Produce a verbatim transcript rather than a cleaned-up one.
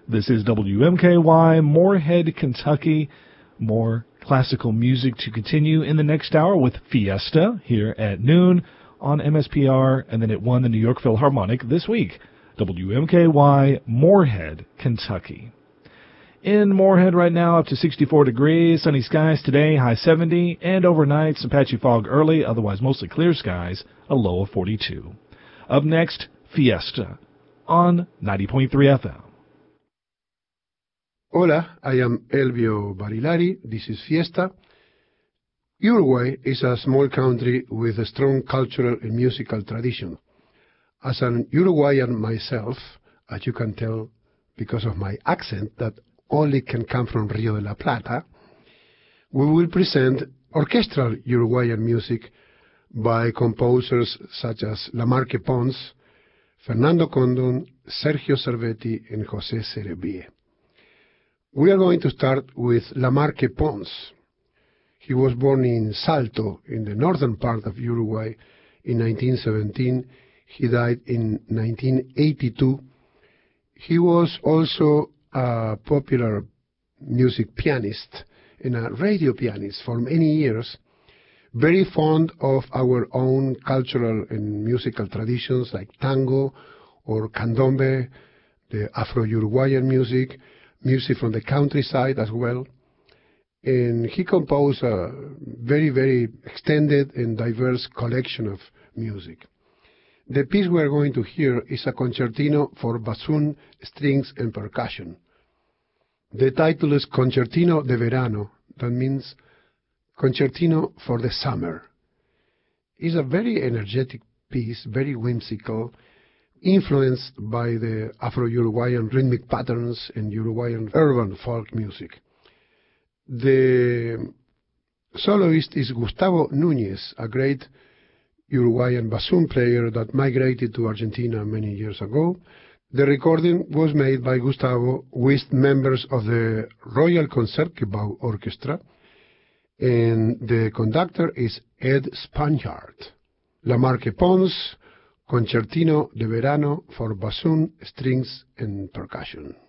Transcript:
This is W M K Y, Moorhead, Kentucky. More classical music to continue in the next hour with Fiesta here at noon on M S P R, and then at one, the New York Philharmonic this week. W M K Y, Moorhead, Kentucky. In Moorhead right now, up to sixty-four degrees, sunny skies today, high seventy, and overnight, some patchy fog early, otherwise mostly clear skies, a low of forty-two. Up next, Fiesta on ninety point three F M. Hola, I am Elvio Barilari. This is Fiesta. Uruguay is a small country with a strong cultural and musical tradition. As an Uruguayan myself, as you can tell because of my accent that only can come from Rio de la Plata, we will present orchestral Uruguayan music by composers such as Lamarque Pons, Fernando Condon, Sergio Cervetti, and José Cerebrie. We are going to start with Lamarque Pons. He was born in Salto, in the northern part of Uruguay, in nineteen seventeen. He died in nineteen eighty-two. He was also a popular music pianist and a radio pianist for many years, very fond of our own cultural and musical traditions like tango or candombe, the Afro-Uruguayan music, music from the countryside as well. And he composed a very, very extended and diverse collection of music. The piece we are going to hear is a concertino for bassoon, strings, and percussion. The title is Concertino de Verano. That means concertino for the summer. It's a very energetic piece, very whimsical, influenced by the Afro-Uruguayan rhythmic patterns and Uruguayan urban folk music. The soloist is Gustavo Núñez, a great Uruguayan bassoon player that migrated to Argentina many years ago. The recording was made by Gustavo with members of the Royal Concertgebouw Orchestra, and the conductor is Ed Spaniard. Lamarque Pons, Concertino de Verano for bassoon, strings, and percussion.